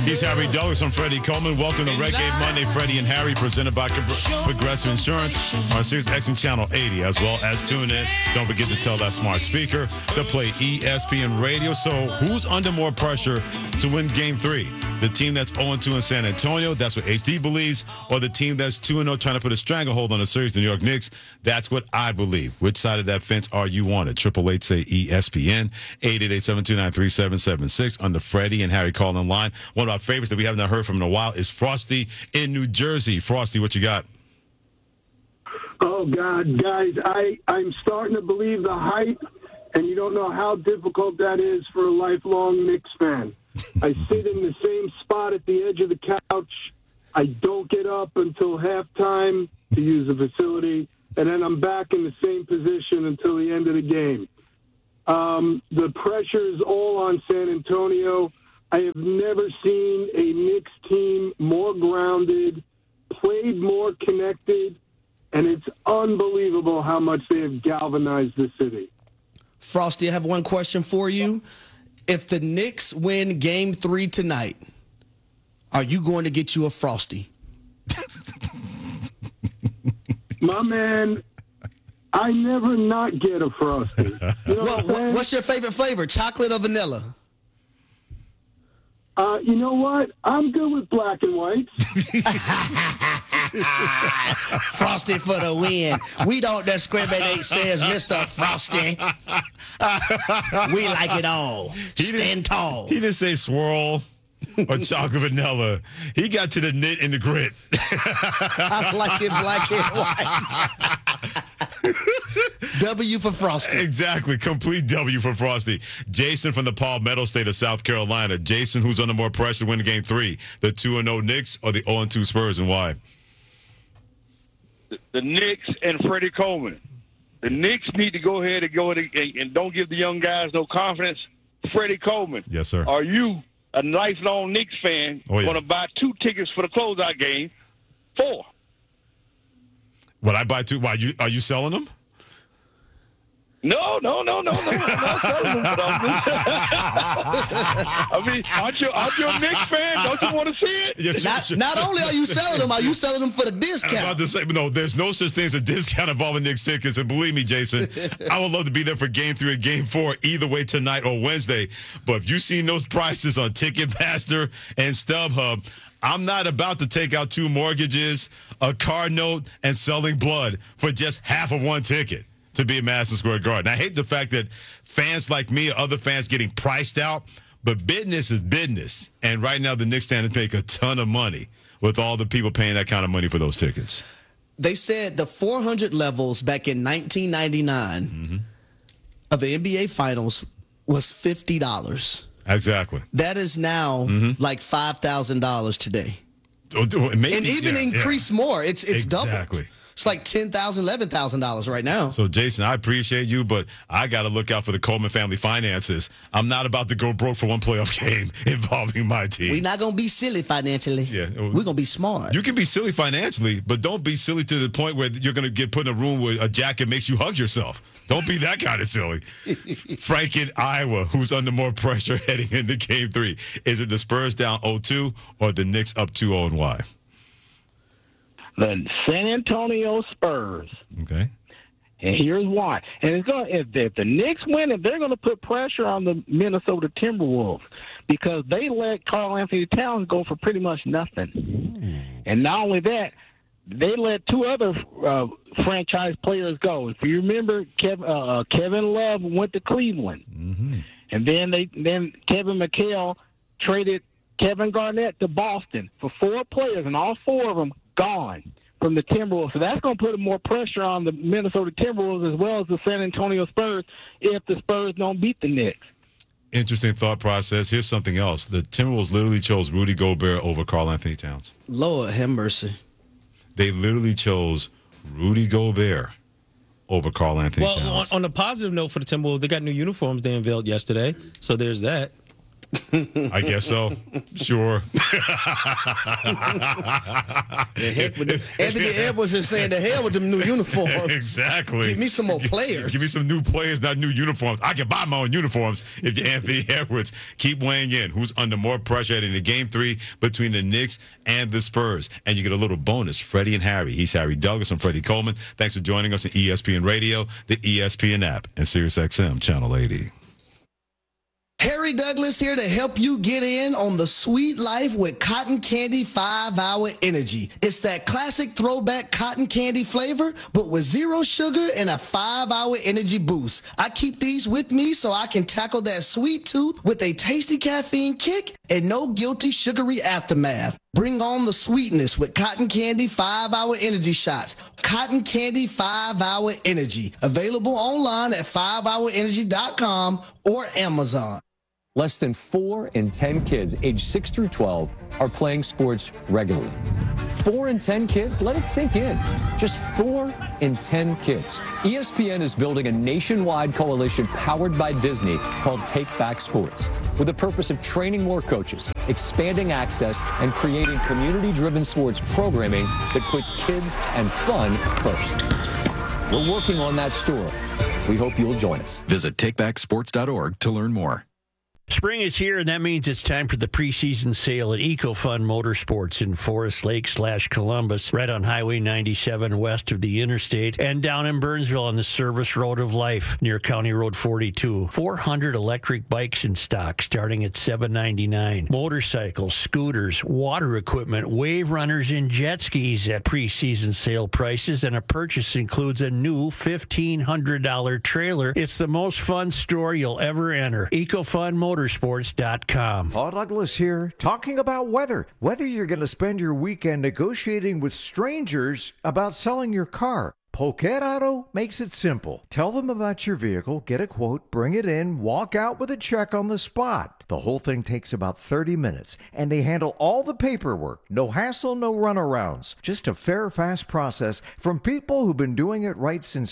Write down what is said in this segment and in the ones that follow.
He's Harry Douglas. I'm Freddie Coleman. Welcome to Red Game Monday. Freddie and Harry, presented by Progressive Insurance on Sirius XM Channel 80, as well as tune in. Don't forget to tell that smart speaker to play ESPN Radio. So who's under more pressure to win Game 3? The team that's 0-2 in San Antonio, that's what HD believes, or the team that's 2-0 trying to put a stranglehold on the series, the New York Knicks? That's what I believe. Which side of that fence are you on? At 888 say ESPN, 888-729-3776 on the Freddie and Harry calling line. One of our favorites that we haven't heard from in a while is Frosty in New Jersey. Frosty, what you got? Oh, God, guys, I'm starting to believe the hype, and you don't know how difficult that is for a lifelong Knicks fan. I sit in the same spot at the edge of the couch. I don't get up until halftime to use the facility, and then I'm back in the same position until the end of the game. The pressure is all on San Antonio. I have never seen a Knicks team more grounded, played more connected, and it's unbelievable how much they have galvanized the city. Frosty, I have one question for you. If the Knicks win Game 3 tonight, are you going to get you a Frosty? My man, I never not get a Frosty. You know what's your favorite flavor, chocolate or vanilla? You know what? I'm good with black and white. Frosty for the win. We don't discriminate, says Mr. Frosty. We like it all. Stand tall. He didn't say swirl or chocolate vanilla. He got to the knit and the grit. I like it black and white. W for Frosty. Exactly. Complete W for Frosty. Jason from the Palmetto State of South Carolina. Jason, who's under more pressure to win Game 3? The 2-0 Knicks or the 0-2 Spurs, and why? The Knicks and Freddie Coleman. The Knicks need to go ahead and don't give the young guys no confidence. Freddie Coleman. Yes, sir. Are you, a lifelong Knicks fan, going to buy 2 tickets for the closeout game? 4. Would I buy 2? Why, are you selling them? No. I'm not selling them. I mean, aren't you a Knicks fan? Don't you want to see it? Yeah, not only are you selling them, are you selling them for the discount? I was about to say, no, there's no such thing as a discount involving Knicks tickets. And believe me, Jason, I would love to be there for Game 3 and Game 4, either way tonight or Wednesday. But if you've seen those prices on Ticketmaster and StubHub, I'm not about to take out 2 mortgages, a car note, and selling blood for just half of 1 ticket to be at Madison Square Garden. I hate the fact that fans like me or other fans getting priced out, but business is business. And right now the Knicks stand to make a ton of money with all the people paying that kind of money for those tickets. They said the 400 levels back in 1999 of the NBA Finals was $50. Exactly. That is now like $5,000 today. Maybe, and even increase more. It's double. Exactly. It's like $10,000, $11,000 right now. So, Jason, I appreciate you, but I got to look out for the Coleman family finances. I'm not about to go broke for one playoff game involving my team. We're not going to be silly financially. Yeah. We're going to be smart. You can be silly financially, but don't be silly to the point where you're going to get put in a room where a jacket makes you hug yourself. Don't be that kind of silly. Frank in Iowa, who's under more pressure heading into Game 3. Is it the Spurs down 0-2 or the Knicks up 2-0, and why? The San Antonio Spurs. Okay. And here's why. And it's going if the Knicks win it, they're going to put pressure on the Minnesota Timberwolves because they let Karl Anthony Towns go for pretty much nothing. And not only that, they let 2 other franchise players go. If you remember, Kevin Love went to Cleveland. And then Kevin McHale traded Kevin Garnett to Boston for 4 players, and all 4 of them gone from the Timberwolves. So that's going to put more pressure on the Minnesota Timberwolves as well as the San Antonio Spurs if the Spurs don't beat the Knicks. Interesting thought process. Here's something else. The Timberwolves literally chose Rudy Gobert over Karl Anthony Towns. Lord have mercy. They literally chose Rudy Gobert over Karl Anthony Towns. Well, on a positive note for the Timberwolves, they got new uniforms they unveiled yesterday, so there's that. I guess so. Sure. Anthony Edwards is saying the hell with them new uniforms. Exactly. Give me some more players. Give me some new players, not new uniforms. I can buy my own uniforms if you're Anthony Edwards. Keep weighing in. Who's under more pressure in the Game 3 between the Knicks and the Spurs? And you get a little bonus, Freddie and Harry. He's Harry Douglas. I'm Freddie Coleman. Thanks for joining us on ESPN Radio, the ESPN app, and SiriusXM Channel 80. Harry Douglas here to help you get in on the sweet life with Cotton Candy 5-Hour Energy. It's that classic throwback cotton candy flavor, but with 0 sugar and a 5-hour energy boost. I keep these with me so I can tackle that sweet tooth with a tasty caffeine kick and no guilty sugary aftermath. Bring on the sweetness with Cotton Candy 5-Hour Energy Shots. Cotton Candy 5-Hour Energy. Available online at 5hourenergy.com or Amazon. Less than 4 in 10 kids aged 6 through 12 are playing sports regularly. 4 in 10 kids? Let it sink in. Just 4 in 10 kids. ESPN is building a nationwide coalition powered by Disney called Take Back Sports, with the purpose of training more coaches, expanding access, and creating community-driven sports programming that puts kids and fun first. We're working on that story. We hope you'll join us. Visit takebacksports.org to learn more. Spring is here, and that means it's time for the preseason sale at EcoFun Motorsports in Forest Lake/Columbus, right on Highway 97 west of the interstate, and down in Burnsville on the Service Road of Life near County Road 42. 400 electric bikes in stock starting at $799. Motorcycles, scooters, water equipment, wave runners, and jet skis at preseason sale prices, and a purchase includes a new $1,500 trailer. It's the most fun store you'll ever enter. EcoFun Motorsports.com. Paul Douglas here, talking about weather. Whether you're going to spend your weekend negotiating with strangers about selling your car, Poquet Auto makes it simple. Tell them about your vehicle, get a quote, bring it in, walk out with a check on the spot. The whole thing takes about 30 minutes, and they handle all the paperwork. No hassle, no runarounds. Just a fair, fast process from people who've been doing it right since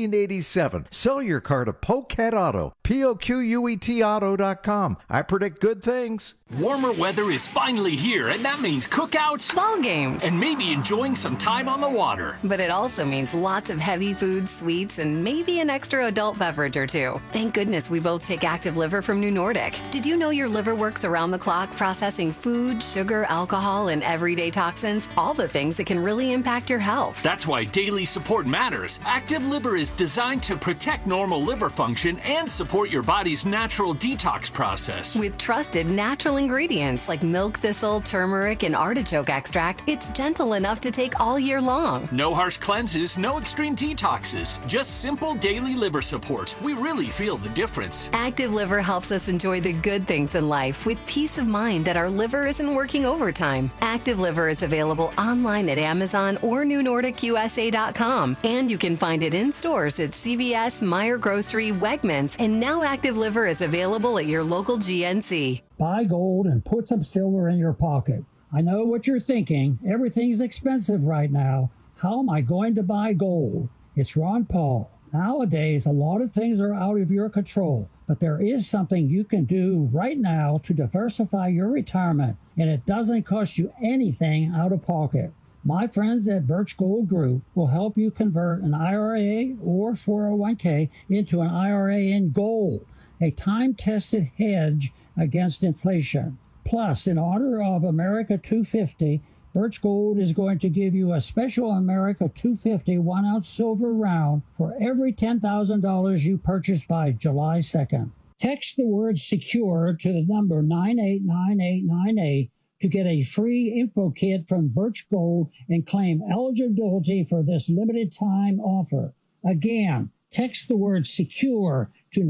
1987. Sell your car to Poquet Auto, P-O-Q-U-E-T Auto.com. I predict good things. Warmer weather is finally here, and that means cookouts, ball games, and maybe enjoying some time on the water. But it also means lots of heavy foods, sweets, and maybe an extra adult beverage or two. Thank goodness we both take Active Liver from New Nordic. Did you know your liver works around the clock processing food, sugar, alcohol, and everyday toxins? All the things that can really impact your health. That's why daily support matters. Active Liver is designed to protect normal liver function and support your body's natural detox process. With trusted natural ingredients like milk thistle, turmeric, and artichoke extract, it's gentle enough to take all year long. No harsh cleanses, no extreme detoxes, just simple daily liver support. We really feel the difference. Active Liver helps us enjoy the good things in life with peace of mind that our liver isn't working overtime. Active Liver is available online at Amazon or NewNordicUSA.com, and you can find it in stores at CVS, Meijer Grocery, Wegmans, and now Active Liver is available at your local GNC. Buy gold and put some silver in your pocket. I know what you're thinking. Everything's expensive right now. How am I going to buy gold? It's Ron Paul. Nowadays, a lot of things are out of your control, but there is something you can do right now to diversify your retirement, and it doesn't cost you anything out of pocket. My friends at Birch Gold Group will help you convert an IRA or 401k into an IRA in gold, a time-tested hedge against inflation. Plus, in honor of America 250, Birch Gold is going to give you a special America 250 1-ounce silver round for every $10,000 you purchase by July 2nd. Text the word SECURE to the number 989898 to get a free info kit from Birch Gold and claim eligibility for this limited time offer. Again, text the word SECURE to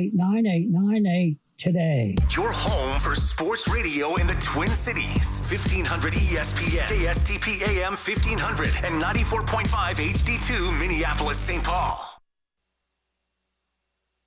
989898 today. Your home for sports radio in the Twin Cities. 1500 ESPN, KSTP AM 1500, and 94.5 HD2 Minneapolis, St. Paul.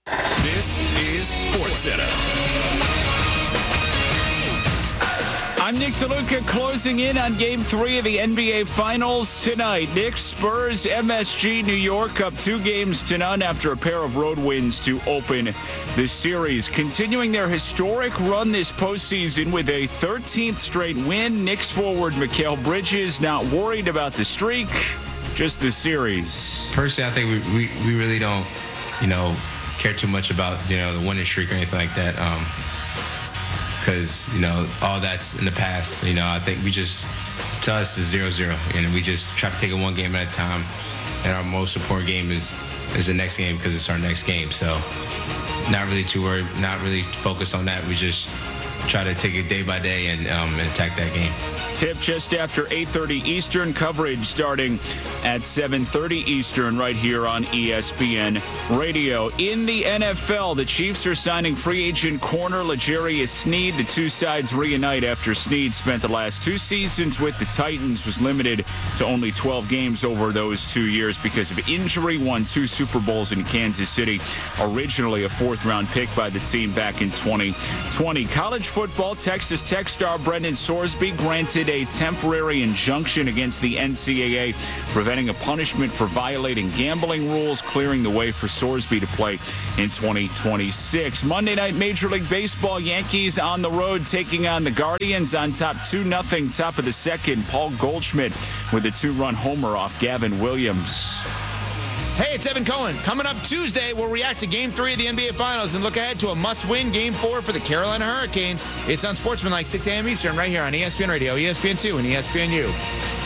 This is SportsCenter. I'm Nick DeLuca closing in on Game 3 of the NBA Finals tonight. Knicks, Spurs, MSG, New York up 2-0 after a pair of road wins to open the series. Continuing their historic run this postseason with a 13th straight win, Knicks forward Mikal Bridges not worried about the streak, just the series. Personally, I think we really don't, care too much about, the winning streak or anything like that. Because, all that's in the past. I think to us, it's 0-0. And we just try to take it one game at a time. And our most important game is the next game because it's our next game. So not really too worried, not really focused on that. We just try to take it day by day and attack that game. Tip just after 8:30 Eastern, coverage starting at 7:30 Eastern right here on ESPN Radio. In the NFL, the Chiefs are signing free agent corner L'Jarius Sneed. The two sides reunite after Sneed spent the last 2 seasons with the Titans, was limited to only 12 games over those 2 years because of injury, won 2 Super Bowls in Kansas City, originally a 4th-round pick by the team back in 2020. College football, Texas Tech star Brendan Sorsby granted a temporary injunction against the NCAA, preventing a punishment for violating gambling rules, clearing the way for Sorsby to play in 2026. Monday night, Major League Baseball, Yankees on the road taking on the Guardians on top 2-0, top of the second. Paul Goldschmidt with a 2-run homer off Gavin Williams. Hey, it's Evan Cohen. Coming up Tuesday, we'll react to Game 3 of the NBA Finals and look ahead to a must-win Game 4 for the Carolina Hurricanes. It's on Sportsmanlike, 6 a.m. Eastern, right here on ESPN Radio, ESPN2, and ESPNU.